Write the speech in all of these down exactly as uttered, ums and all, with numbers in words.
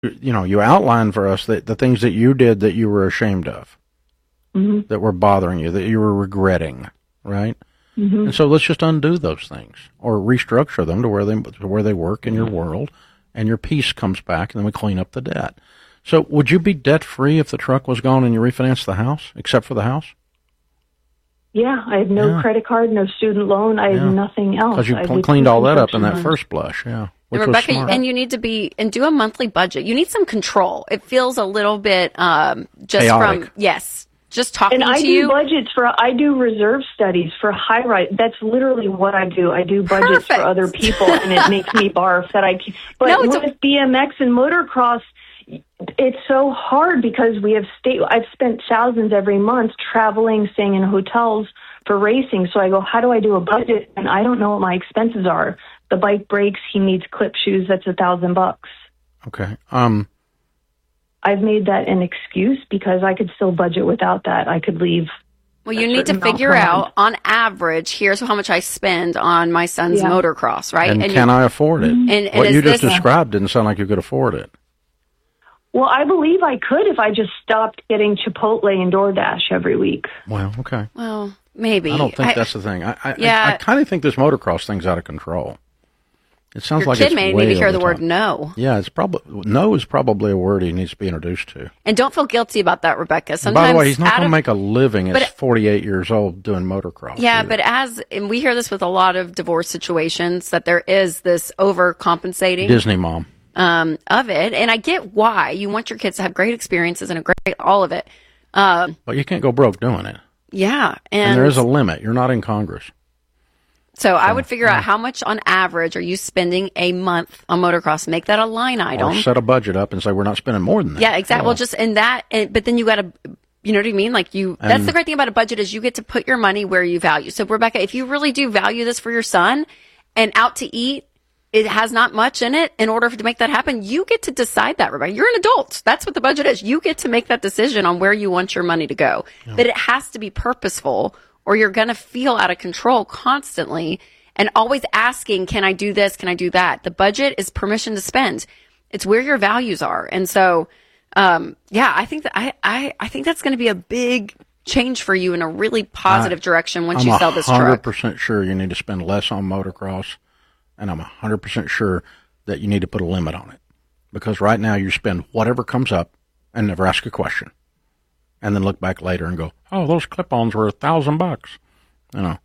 you know, you outlined for us the, the things that you did that you were ashamed of, mm-hmm. that were bothering you, that you were regretting, right? Mm-hmm. And so let's just undo those things or restructure them to where they to where they work in your world, and your peace comes back, and then we clean up the debt. So would you be debt-free if the truck was gone and you refinanced the house, except for the house? Yeah, I have no yeah. credit card, no student loan. I yeah. have nothing else. Because you I cleaned all that up in that first blush, yeah. And Rebecca, and you need to be, and do a monthly budget. You need some control. It feels a little bit um, just chaotic. from, yes, just talking and I to do you. budgets for, I do reserve studies for high rise. That's literally what I do. I do budgets Perfect. for other people, and it makes me barf that I can't. But no, with a- B M X and motocross, it's so hard because we have state, I've spent thousands every month traveling, staying in hotels for racing. So I go, how do I do a budget? And I don't know what my expenses are. The bike breaks, he needs clip shoes, that's a thousand bucks. Okay. Um, I've made that an excuse because I could still budget without that. I could leave. Well, you need to figure out, on average, here's how much I spend on my son's yeah. motocross, right? And, and can I afford it? And, and what you just this, described didn't sound like you could afford it. Well, I believe I could if I just stopped getting Chipotle and DoorDash every week. Well, okay. Well, maybe. I don't think I, that's the thing. I, I, yeah. I, I kind of think this motocross thing's out of control. It sounds Your like kid it's may way need to hear over the top. word no. Yeah, it's probably no is probably a word he needs to be introduced to. And don't feel guilty about that, Rebecca. Sometimes, by the way, he's not going to of, make a living at but, forty-eight years old doing motocross. Yeah, either. but as and we hear this with a lot of divorce situations, that there is this overcompensating Disney mom um, of it, and I get why you want your kids to have great experiences and a great all of it. Um, but you can't go broke doing it. Yeah, and, and there is a limit. You're not in Congress. So I would figure out how much on average are you spending a month on motocross. Make that a line item. Or set a budget up and say we're not spending more than that. Yeah, exactly. Oh. Well, just in that, and, but then you got to, you know what I mean? Like you, and that's the great thing about a budget is you get to put your money where you value. So Rebecca, if you really do value this for your son and out to eat, it has not much in it in order to make that happen. You get to decide that, Rebecca. You're an adult. That's what the budget is. You get to make that decision on where you want your money to go. Yeah. But it has to be purposeful or you're going to feel out of control constantly and always asking, can I do this? Can I do that? The budget is permission to spend. It's where your values are. And so, um, yeah, I think that I, I, I think that's going to be a big change for you in a really positive I, direction once I'm you sell this truck. I'm one hundred percent sure you need to spend less on motocross, and I'm one hundred percent sure that you need to put a limit on it. Because right now you spend whatever comes up and never ask a question. And then look back later and go, oh, those clip-ons were a thousand bucks. You know,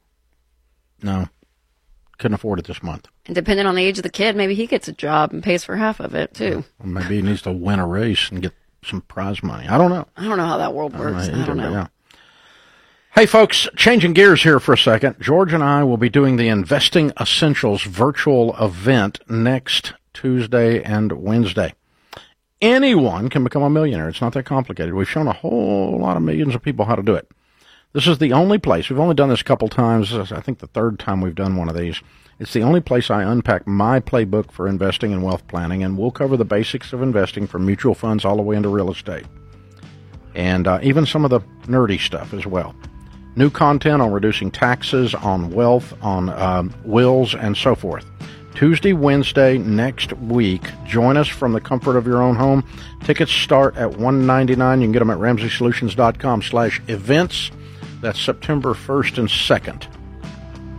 no, couldn't afford it this month. And depending on the age of the kid, maybe he gets a job and pays for half of it, too. Or maybe he needs to win a race and get some prize money. I don't know. I don't know how that world works. I don't know. I don't know. Yeah. Hey, folks, changing gears here for a second. George and I will be doing the Investing Essentials virtual event next Tuesday and Wednesday. Anyone can become a millionaire. It's not that complicated. We've shown a whole lot of millions of people how to do it. This is the only place. We've only done this a couple times. I think the third time we've done one of these. It's the only place I unpack my playbook for investing and wealth planning, and we'll cover the basics of investing from mutual funds all the way into real estate. And uh, even some of the nerdy stuff as well. New content on reducing taxes, on wealth, on um, wills, and so forth. Tuesday, Wednesday next week. Join us from the comfort of your own home. Tickets start at one hundred ninety-nine dollars. You can get them at ramsey solutions dot com slash events. That's September first and second.